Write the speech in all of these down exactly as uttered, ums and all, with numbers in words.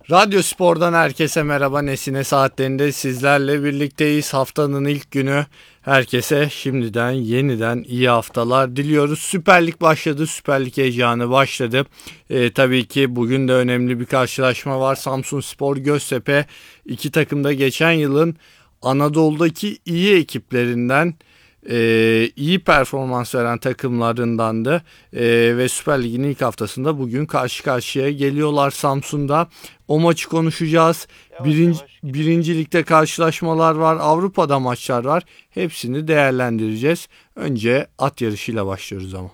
Radyo Spor'dan herkese merhaba. Nesine saatlerinde sizlerle birlikteyiz. Haftanın ilk günü. Herkese şimdiden yeniden iyi haftalar diliyoruz. Süper Lig başladı. Süper Lig heyecanı başladı. Ee, tabii ki bugün de önemli bir karşılaşma var. Samsunspor Göztepe, iki takım da geçen yılın Anadolu'daki iyi ekiplerinden, Ee, iyi performans veren takımlarındandı ee, ve Süper Lig'in ilk haftasında bugün karşı karşıya geliyorlar Samsun'da. O maçı konuşacağız. Birinci, birinci ligde karşılaşmalar var, Avrupa'da maçlar var. Hepsini değerlendireceğiz. Önce at yarışıyla başlıyoruz ama.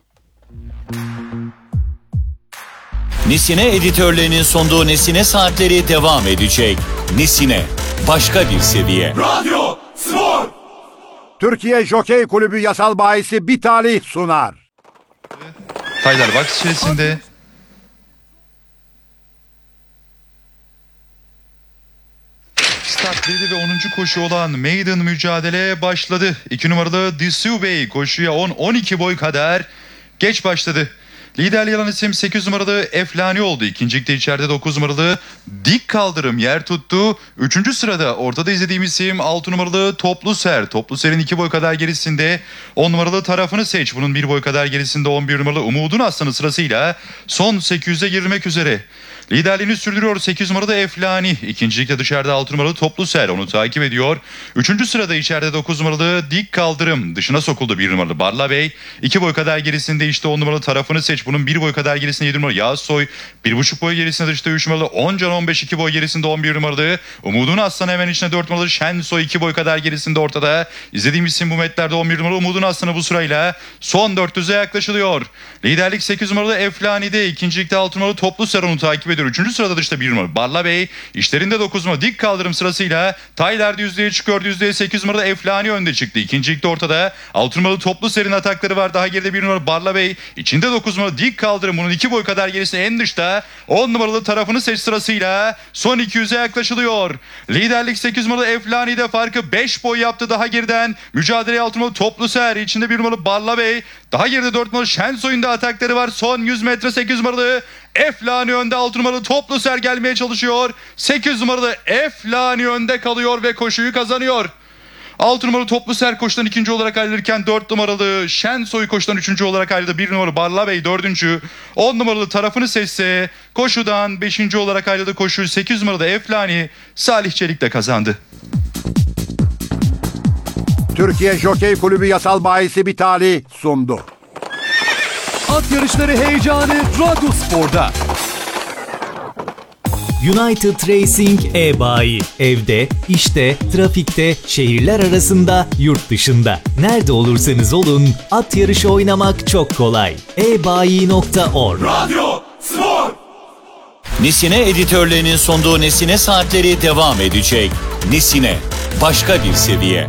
Nesine editörlerinin sunduğu Nesine saatleri devam edecek. Nesine, başka bir seviye. Radyo Spor. Türkiye Jokey Kulübü yasal bahisi bir talih sunar. Tyler Box içerisinde. Start verdi ve onuncu koşu olan Maiden mücadele başladı. iki numaralı Disu Bey koşuya on on iki boy kadar geç başladı. Lider yalan isim sekiz numaralı Eflani oldu. İkincilikte içeride dokuz numaralı Dik Kaldırım yer tuttu. Üçüncü sırada ortada izlediğim isim altı numaralı Toplu Ser. Toplu Ser'in iki boy kadar gerisinde on numaralı Tarafını Seç. Bunun bir boy kadar gerisinde on bir numaralı Umudun Aslanı sırasıyla son sekiz yüze girmek üzere. Liderliğini sürdürüyor sekiz numaralı Eflani. İkincilikte dışarıda altı numaralı Toplu Ser onu takip ediyor. Üçüncü sırada içeride dokuz numaralı Dik Kaldırım. Dışına sokuldu bir numaralı Barla Bey. iki boy kadar gerisinde işte on numaralı Tarafını Seç. Bunun bir boy kadar gerisinde yedi numaralı Yağız Soy. bir buçuk boy gerisinde dışta üç numaralı on Can on beş iki boy gerisinde on bir numaralı Umudun Aslanı hemen içine dört numaralı Şen Soy iki boy kadar gerisinde ortada. İzlediğim isim bu metlerde on bir numaralı Umudun Aslanı bu sırayla son dört yüze yaklaşılıyor. Liderlik sekiz numaralı Eflani'de. İkincilikte altı numaralı Toplu Ser onu takip ediyor. Üçüncü sırada dışta bir numaralı Barla Bey. İşlerinde dokuz numaralı Dik Kaldırım sırasıyla Tyler yüzdeye çıkıyor. Yüzdeye sekiz numaralı Eflani önde çıktı. İkincilikte ortada altı numaralı Toplu Ser'in atakları var. Daha geride bir numaralı Barla Bey. İçinde dokuz numaralı Dik Kaldırım. Bunun iki boy kadar gerisi en dışta. on numaralı Tarafını Seç sırasıyla son iki yüze yaklaşılıyor. Liderlik sekiz numaralı Eflani'de farkı beş boy yaptı daha geriden. Mücadeleye altı numaralı Toplu Ser. İçinde bir numaralı Barla Bey. Daha geride dört numaralı Şensoy'un da atakları var. Son yüz metre sekiz numaralı Eflani önde, altı numaralı Toplu Ser gelmeye çalışıyor. sekiz numaralı Eflani önde kalıyor ve koşuyu kazanıyor. altı numaralı Toplu Ser koşudan ikinci olarak ayrılırken dört numaralı Şensoy koşudan üçüncü olarak ayrıldı. bir numaralı Barla Bey dördüncü. on numaralı Tarafını Seçse koşudan beşinci olarak ayrıldı. Koşuyu sekiz numaralı Eflani Salih Çelik'le kazandı. Türkiye Jokey Kulübü yasal bahisi bir talih sundu. At yarışları heyecanı Radyo Spor'da. United Racing e-bayi. Evde, işte, trafikte, şehirler arasında, yurt dışında. Nerede olursanız olun, at yarışı oynamak çok kolay. e bayi nokta org. Radyo Spor. Nesine editörlerinin sunduğu Nesine saatleri devam edecek. Nesine, başka bir seviye.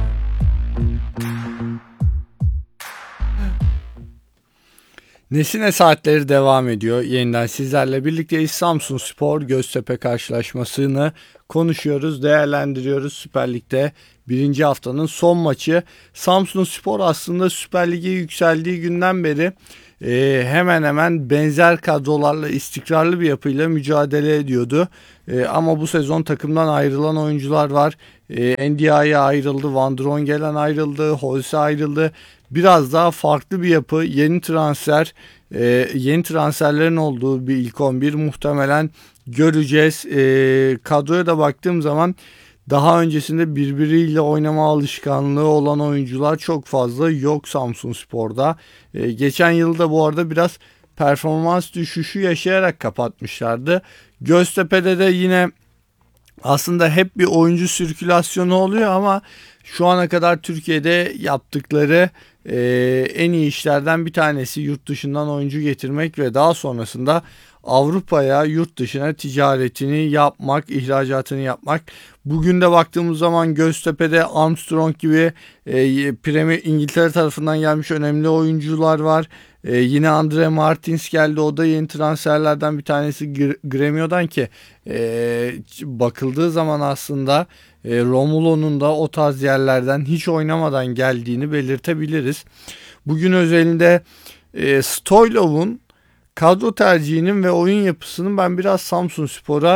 Nesine saatleri devam ediyor. Yeniden sizlerle birlikteyiz. Samsunspor Göztepe karşılaşmasını konuşuyoruz, değerlendiriyoruz. Süper Lig'de birinci haftanın son maçı. Samsunspor aslında Süper Lig'e yükseldiği günden beri e, hemen hemen benzer kadrolarla, istikrarlı bir yapıyla mücadele ediyordu. E, ama bu sezon takımdan ayrılan oyuncular var. E, N D I'ye ayrıldı, Van Drongelen ayrıldı, Holse ayrıldı. Biraz daha farklı bir yapı, yeni transfer, e, yeni transferlerin olduğu bir ilk on bir muhtemelen göreceğiz. E, kadroya da baktığım zaman daha öncesinde birbiriyle oynama alışkanlığı olan oyuncular çok fazla yok Samsunspor'da. E, geçen yılda bu arada biraz performans düşüşü yaşayarak kapatmışlardı. Göztepe'de de yine aslında hep bir oyuncu sirkülasyonu oluyor ama şu ana kadar Türkiye'de yaptıkları e, en iyi işlerden bir tanesi yurt dışından oyuncu getirmek ve daha sonrasında Avrupa'ya, yurt dışına ticaretini yapmak, ihracatını yapmak. Bugün de baktığımız zaman Göztepe'de Armstrong gibi e, Premier İngiltere tarafından gelmiş önemli oyuncular var. E, yine Andre Martins geldi. O da yeni transferlerden bir tanesi Gremio'dan ki e, bakıldığı zaman aslında e, Romulo'nun da o tarz yerlerden hiç oynamadan geldiğini belirtebiliriz. Bugün özelinde e, Stoylov'un kadro tercihinin ve oyun yapısının ben biraz Samsunspor'a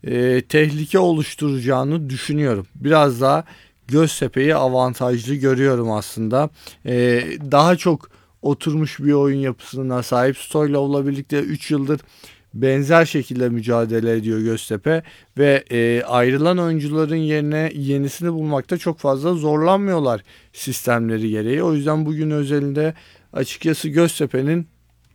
e, tehlike oluşturacağını düşünüyorum. Biraz daha Göztepe'yi avantajlı görüyorum aslında. E, daha çok oturmuş bir oyun yapısına sahip. Stoylov'la birlikte üç yıldır benzer şekilde mücadele ediyor Göztepe ve e, ayrılan oyuncuların yerine yenisini bulmakta çok fazla zorlanmıyorlar sistemleri gereği. O yüzden bugün özelinde açıkçası Göztepe'nin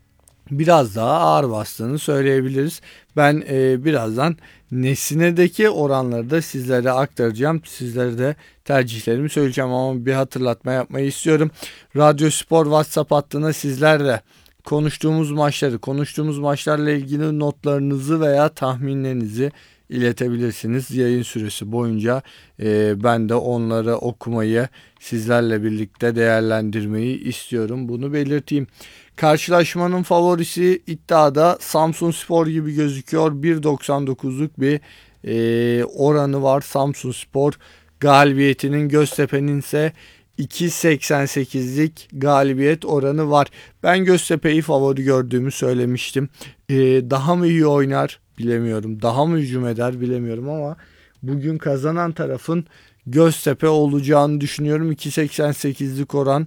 biraz daha ağır bastığını söyleyebiliriz. Ben e, birazdan Nesine'deki oranları da sizlere aktaracağım. Sizlere de tercihlerimi söyleyeceğim ama bir hatırlatma yapmayı istiyorum. Radyo Spor WhatsApp hattına sizler de konuştuğumuz maçları, konuştuğumuz maçlarla ilgili notlarınızı veya tahminlerinizi iletebilirsiniz. Yayın süresi boyunca e, ben de onları okumayı, sizlerle birlikte değerlendirmeyi istiyorum. Bunu belirteyim. Karşılaşmanın favorisi iddiada Samsunspor gibi gözüküyor. bir doksan dokuzluk bir e, oranı var Samsunspor galibiyetinin. Göztepe'nin ise iki seksen sekizlik galibiyet oranı var. Ben Göztepe'yi favori gördüğümü söylemiştim. E, daha mı iyi oynar bilemiyorum. Daha mı hücum eder bilemiyorum ama bugün kazanan tarafın Göztepe olacağını düşünüyorum. iki seksen sekizlik oran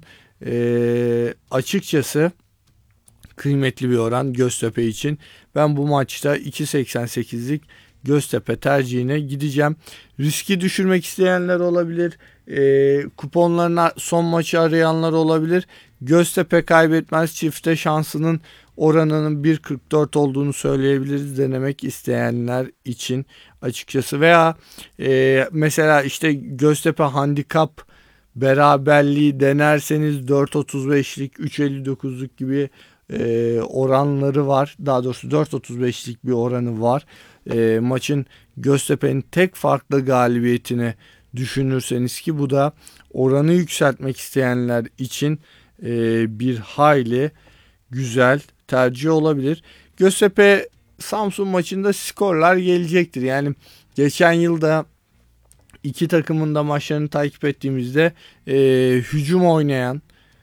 e, açıkçası kıymetli bir oran Göztepe için. Ben bu maçta iki seksen sekizlik Göztepe tercihine gideceğim. Riski düşürmek isteyenler olabilir. E, kuponlarına son maçı arayanlar olabilir. Göztepe kaybetmez çifte şansının oranının bir kırk dört olduğunu söyleyebiliriz denemek isteyenler için açıkçası. Veya e, mesela işte Göztepe handikap beraberliği denerseniz dört otuz beşlik, üç elli dokuzluk gibi e, oranları var. Daha doğrusu dört otuz beşlik bir oranı var. E, maçın Göztepe'nin tek farklı galibiyetini düşünürseniz ki bu da oranı yükseltmek isteyenler için e, bir hayli güzel tercih olabilir. Göztepe Samsun maçında skorlar gelecektir. Yani geçen yılda iki takımın da maçlarını takip ettiğimizde e, hücum oynayan,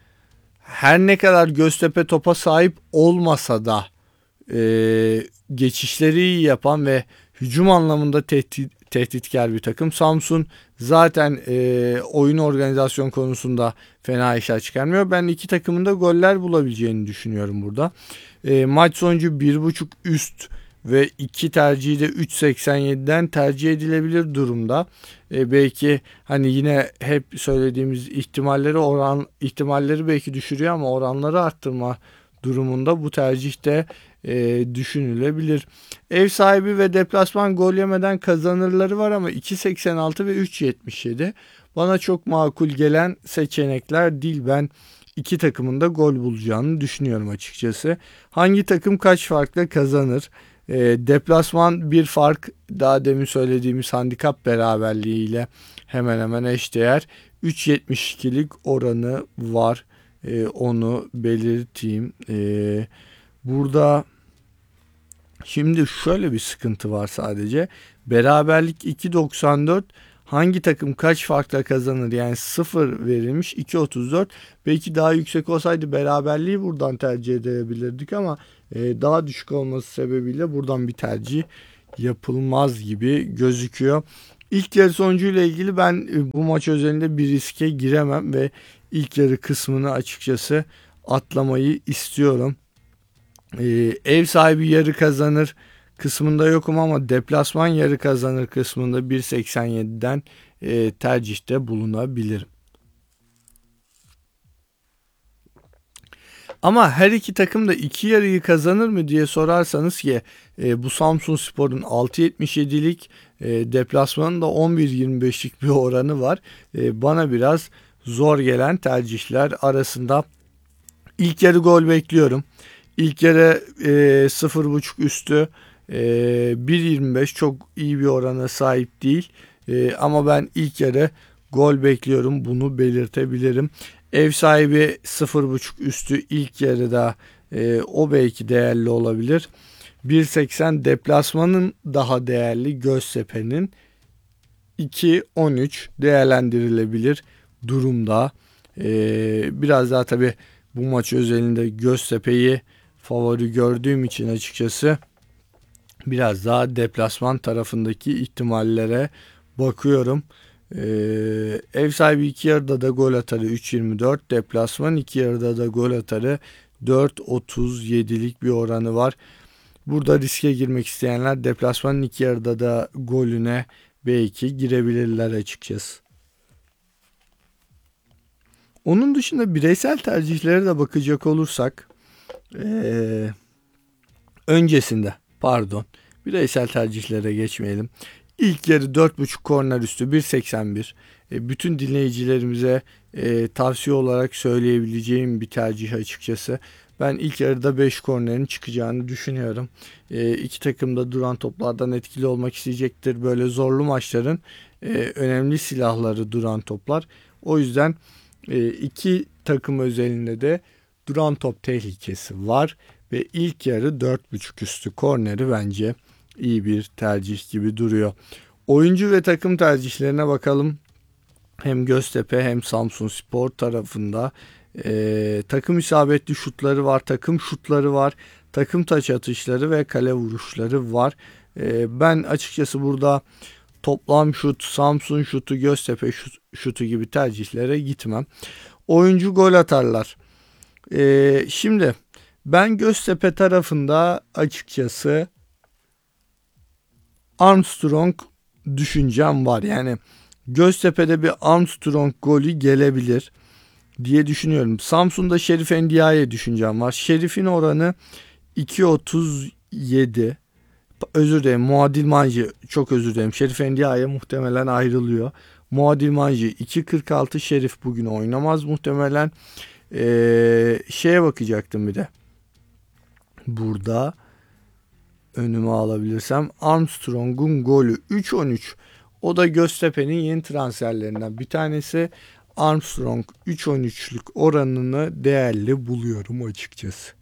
her ne kadar Göztepe topa sahip olmasa da e, geçişleri iyi yapan ve hücum anlamında tehdit, tehditkar bir takım. Samsun zaten e, oyun organizasyon konusunda fena işler çıkarmıyor. Ben iki takımın da goller bulabileceğini düşünüyorum burada. E, maç sonucu bir buçuk üst ve iki tercihi de üç seksen yediden tercih edilebilir durumda. E, belki hani yine hep söylediğimiz ihtimalleri oran ihtimalleri belki düşürüyor ama oranları arttırma durumunda bu tercihte e, düşünülebilir. Ev sahibi ve deplasman gol yemeden kazanırları var ama iki seksen altı ve üç yetmiş yedi bana çok makul gelen seçenekler değil. Ben iki takımın da gol bulacağını düşünüyorum açıkçası. Hangi takım kaç farkla kazanır? E, deplasman bir fark, daha demin söylediğimiz handikap beraberliğiyle hemen hemen eşdeğer. üç yetmiş ikilik oranı var. E, onu belirteyim. E, burada şimdi şöyle bir sıkıntı var sadece. Beraberlik iki doksan dört. Hangi takım kaç farkla kazanır? Yani sıfır verilmiş iki otuz dört. Belki daha yüksek olsaydı beraberliği buradan tercih edebilirdik ama e, daha düşük olması sebebiyle buradan bir tercih yapılmaz gibi gözüküyor. İlk yarı sonucuyla ilgili ben e, bu maç özelinde bir riske giremem ve ilk yarı kısmını açıkçası atlamayı istiyorum. E, ev sahibi yarı kazanır kısmında yokum ama deplasman yarı kazanır kısmında bir seksen yediden e, tercihte bulunabilirim. Ama her iki takım da iki yarıyı kazanır mı diye sorarsanız ki e, bu Samsunspor'un altı yetmiş yedilik e, deplasmanın da on bir yirmi beşlik bir oranı var. E, bana biraz zor gelen tercihler arasında. İlk yarı gol bekliyorum. İlk yarı e, sıfır buçuk üstü e, bir yirmi beş çok iyi bir orana sahip değil. E, ama ben ilk yarı gol bekliyorum. Bunu belirtebilirim. Ev sahibi sıfır buçuk üstü ilk yarıda e, o belki değerli olabilir. bir seksen deplasmanın daha değerli Göztepe'nin iki on üç değerlendirilebilir durumda. E, biraz daha tabii bu maç özelinde Göztepe'yi favori gördüğüm için açıkçası biraz daha deplasman tarafındaki ihtimallere bakıyorum. Ee, ev sahibi iki yarıda da gol atarı üç yirmi dört, deplasman iki yarıda da gol atarı dört otuz yedilik bir oranı var. Burada riske girmek isteyenler deplasmanın iki yarıda da golüne belki girebilirler açıkçası. Onun dışında bireysel tercihlere de bakacak olursak ee, öncesinde pardon bireysel tercihlere geçmeyelim. İlk yarı dört buçuk korner üstü bir seksen bir. E, bütün dinleyicilerimize e, tavsiye olarak söyleyebileceğim bir tercih açıkçası. Ben ilk yarıda beş kornerin çıkacağını düşünüyorum. E, iki takım da duran toplardan etkili olmak isteyecektir. Böyle zorlu maçların e, önemli silahları duran toplar. O yüzden e, iki takım özelinde de duran top tehlikesi var. Ve ilk yarı dört buçuk üstü korneri bence iyi bir tercih gibi duruyor. Oyuncu ve takım tercihlerine bakalım. Hem Göztepe hem Samsunspor tarafında e, takım isabetli şutları var, takım şutları var, takım taç atışları ve kale vuruşları var. E, ben açıkçası burada toplam şut, Samsun şutu, Göztepe şut, şutu gibi tercihlere gitmem. Oyuncu gol atarlar. E, şimdi ben Göztepe tarafında açıkçası Armstrong düşüncem var. Yani Göztepe'de bir Armstrong golü gelebilir diye düşünüyorum. Samsun'da Şerif Ndiaye düşüncem var. Şerif'in oranı iki otuz yedi. Özür dilerim. Muadil Manji, çok özür dilerim. Şerif Ndiaye muhtemelen ayrılıyor. Muadil Manji iki kırk altı. Şerif bugün oynamaz muhtemelen. Ee, şeye bakacaktım bir de. Burada önüme alabilirsem Armstrong'un golü üç on üç. O da Göztepe'nin yeni transferlerinden bir tanesi. Armstrong üç on üçlük oranını değerli buluyorum açıkçası.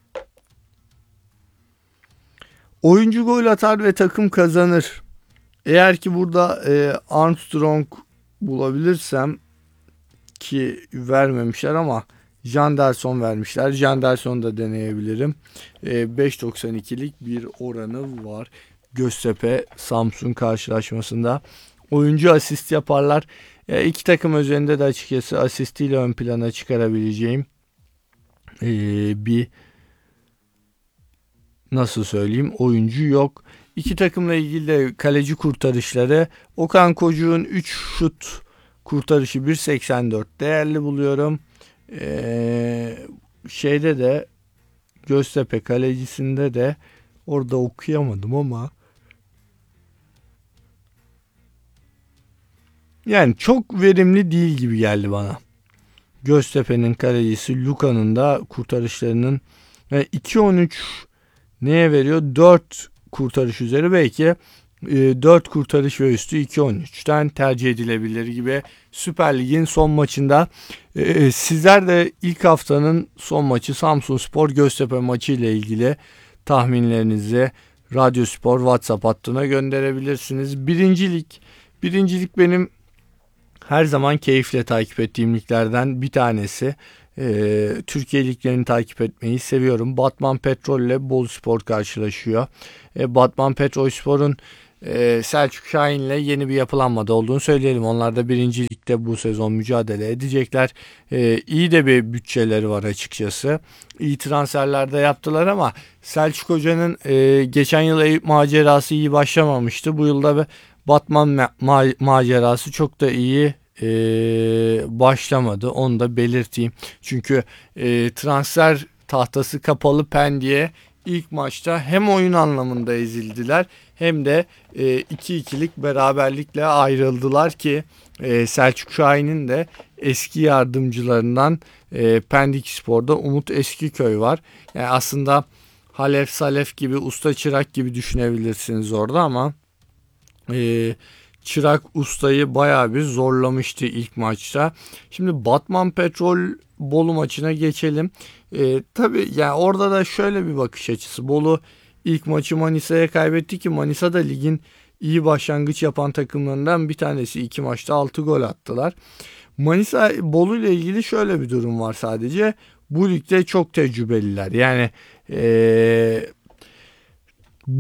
Oyuncu gol atar ve takım kazanır. Eğer ki burada e, Armstrong bulabilirsem, ki vermemişler ama Janderson vermişler. Janderson da deneyebilirim. E, beş doksan ikilik bir oranı var Göztepe Samsun karşılaşmasında. Oyuncu asist yaparlar. E, iki takım üzerinde de açıkçası asistiyle ön plana çıkarabileceğim e, bir nasıl söyleyeyim oyuncu yok. İki takımla ilgili de kaleci kurtarışları. Okan Kocuğ'un üç şut kurtarışı bir seksen dört değerli buluyorum. Ee, şeyde de Göztepe kalecisinde de orada okuyamadım ama yani çok verimli değil gibi geldi bana. Göztepe'nin kalecisi Luka'nın da kurtarışlarının yani iki on üç neye veriyor? dört kurtarış üzeri, belki dört kurtarış ve üstü iki on üçten tercih edilebilir gibi. Süper Lig'in son maçında e, sizler de ilk haftanın son maçı Samsunspor Göztepe maçı ile ilgili tahminlerinizi Radyo Spor WhatsApp hattına gönderebilirsiniz. Birincilik, birincilik benim her zaman keyifle takip ettiğim liglerden bir tanesi. Ee, Türkiye liglerini takip etmeyi seviyorum. Batman Petrol ile Boluspor karşılaşıyor. Ee, Batman Petrolspor'un e, Selçuk Şahin ile yeni bir yapılanmada olduğunu söyleyelim. Onlar da birinci ligde bu sezon mücadele edecekler. Ee, iyi de bir bütçeleri var açıkçası. İyi transferler de yaptılar ama Selçuk Hoca'nın e, geçen yıl Eyüp macerası iyi başlamamıştı. Bu yılda Batman ma- ma- macerası çok da iyi Ee, başlamadı, onu da belirteyim. Çünkü e, transfer tahtası kapalı Pendik'e ilk maçta hem oyun anlamında ezildiler hem de e, iki ikilik beraberlikle ayrıldılar ki e, Selçuk Şahin'in de eski yardımcılarından e, Pendik Spor'da Umut Eskiköy var. Yani aslında Halef Salef gibi, usta çırak gibi düşünebilirsiniz orada ama eee Çırak ustayı bayağı bir zorlamıştı ilk maçta. Şimdi Batman Petrol Bolu maçına geçelim. Ee, tabii yani orada da şöyle bir bakış açısı. Bolu ilk maçı Manisa'ya kaybetti ki Manisa da ligin iyi başlangıç yapan takımlarından bir tanesi. İki maçta altı gol attılar. Manisa Bolu ile ilgili şöyle bir durum var sadece. Bu ligde çok tecrübeliler. Yani ee, bu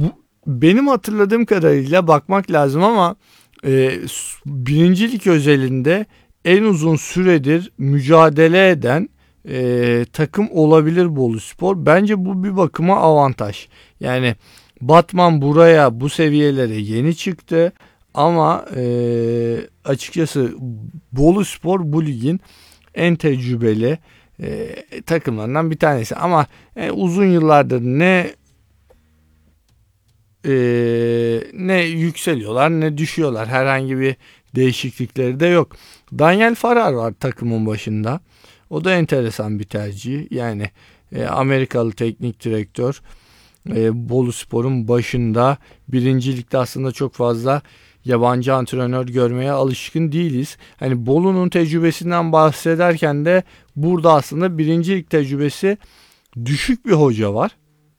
benim hatırladığım kadarıyla bakmak lazım ama e, birincilik özelinde en uzun süredir mücadele eden e, takım olabilir Boluspor. Bence bu bir bakıma avantaj. Yani Batman buraya, bu seviyelere yeni çıktı ama e, açıkçası Boluspor bu ligin en tecrübeli e, takımlarından bir tanesi. Ama e, uzun yıllardır ne e, ne yükseliyorlar ne düşüyorlar. Herhangi bir değişiklikleri de yok. Daniel Farrar var takımın başında. O da enteresan bir tercih. Yani e, Amerikalı teknik direktör e, Boluspor'un başında. Birincilikte aslında çok fazla yabancı antrenör görmeye alışkın değiliz. Hani Bolu'nun tecrübesinden bahsederken de burada aslında birincilik tecrübesi düşük bir hoca var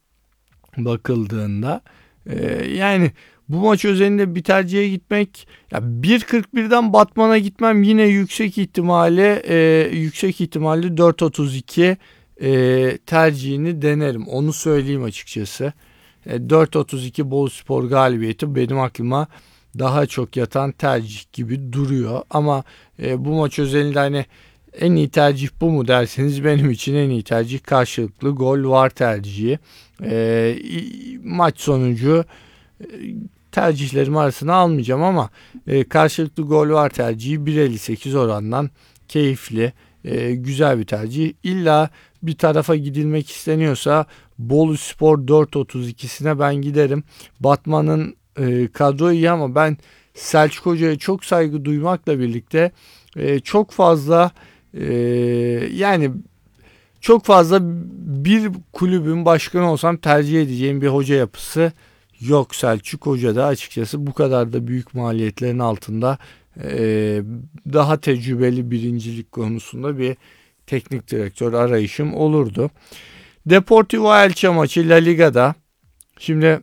bakıldığında. Ee, yani bu maç özelinde bir tercihe gitmek, ya bir kırk birden Batman'a gitmem, yine yüksek ihtimalle e, yüksek ihtimalle dört otuz iki e, tercihini denerim. Onu söyleyeyim açıkçası. E, dört otuz iki Boluspor galibiyeti benim aklıma daha çok yatan tercih gibi duruyor. Ama e, bu maç özelinde hani en iyi tercih bu mu derseniz, benim için en iyi tercih karşılıklı gol var tercihi. E, maç sonucu e, tercihlerim arasına almayacağım ama e, karşılıklı gol var tercihi bir elli sekiz orandan keyifli, e, güzel bir tercih. İlla bir tarafa gidilmek isteniyorsa Boluspor dört otuz ikisine ben giderim. Batman'ın e, kadro iyi ama ben Selçuk Hoca'ya çok saygı duymakla birlikte e, çok fazla e, yani çok fazla bir kulübün başkanı olsam tercih edeceğim bir hoca yapısı yok Selçuk Hoca'da. Açıkçası bu kadar da büyük maliyetlerin altında e, daha tecrübeli birincilik konusunda bir teknik direktör arayışım olurdu. Deportivo Elche maçı La Liga'da. Şimdi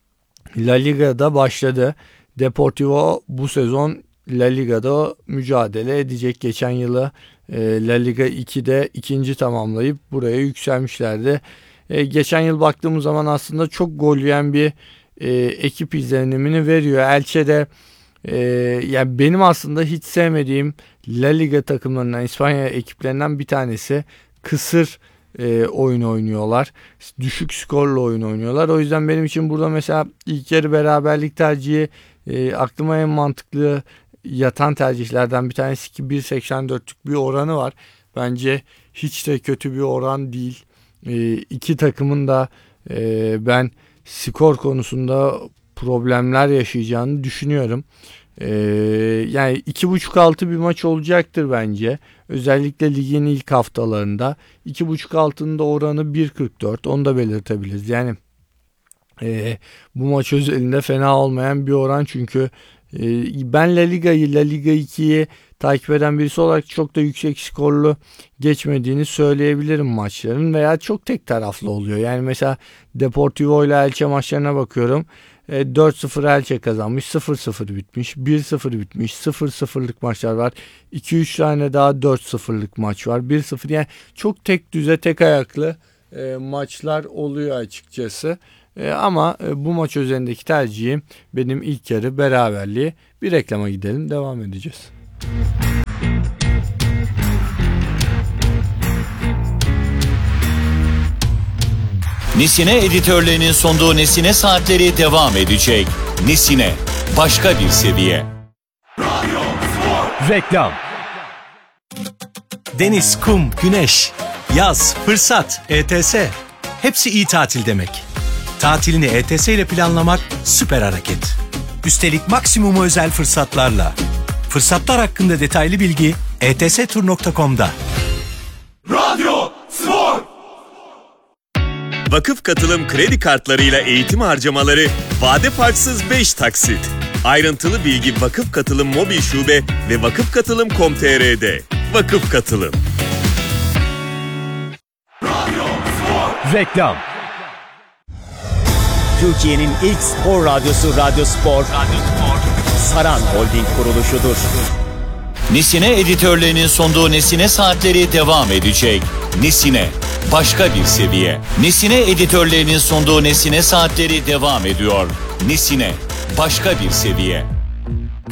La Liga'da başladı. Deportivo bu sezon La Liga'da mücadele edecek. Geçen yılı e, La Liga ikide ikinci tamamlayıp buraya yükselmişlerdi. E, geçen yıl baktığımız zaman aslında çok gol yiyen bir e, ekip izlenimini veriyor. Elche'de e, yani benim aslında hiç sevmediğim La Liga takımlarından, İspanya ekiplerinden bir tanesi. Kısır e, oyun oynuyorlar. Düşük skorla oyun oynuyorlar. O yüzden benim için burada mesela ilk yarı beraberlik tercihi e, aklıma en mantıklı yatan tercihlerden bir tanesi ki bir seksen dörtlük bir oranı var. Bence hiç de kötü bir oran değil. E, iki takımın da e, ben skor konusunda problemler yaşayacağını düşünüyorum. Ee, yani iki buçuk altı bir maç olacaktır bence. Özellikle ligin ilk haftalarında. iki buçuk altının da oranı bir kırk dört. Onu da belirtebiliriz. Yani e, bu maç özelinde fena olmayan bir oran. Çünkü e, ben La Liga'yı, La Liga ikiyi takip eden birisi olarak çok da yüksek skorlu geçmediğini söyleyebilirim maçların. Veya çok tek taraflı oluyor. Yani mesela Deportivo ile Elche maçlarına bakıyorum. dört sıfır Elche kazanmış, sıfır sıfır bitmiş, bir sıfır bitmiş, sıfır sıfırlık maçlar var. iki üç tane daha dört sıfırlık maç var. bir sıfır, yani çok tek düze, tek ayaklı e, maçlar oluyor açıkçası. E, ama e, bu maç üzerindeki tercihim benim ilk yarı beraberliği. Bir reklama gidelim, devam edeceğiz. Nesine editörlerinin sunduğu Nesine Saatleri devam edecek. Nesine, başka bir seviye. Reklam. Deniz, kum, güneş, yaz, fırsat, E T S. Hepsi iyi tatil demek. Tatilini E T S ile planlamak süper hareket. Üstelik maksimumu özel fırsatlarla. Fırsatlar hakkında detaylı bilgi e t s tur nokta com'da. Radyo Spor. Vakıf Katılım kredi kartlarıyla eğitim harcamaları vade farksız beş taksit. Ayrıntılı bilgi Vakıf Katılım mobil şube ve vakıf katılım nokta com nokta t r'de. Vakıf Katılım. Reklam. Türkiye'nin ilk spor radyosu Radyo Spor, Radyo Spor. Saran Holding kuruluşudur. Nesine editörlerinin sunduğu Nesine Saatleri devam edecek. Nesine, başka bir seviye. Nesine editörlerinin sunduğu Nesine Saatleri devam ediyor. Nesine, başka bir seviye.